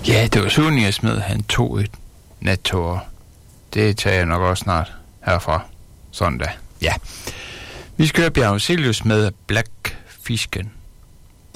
Ja, det var Sune Smed, han tog et nattog. Det tager jeg nok også snart herfra. Sådan da. Ja. Vi skal høre Bjerg Silius med Black Fisken.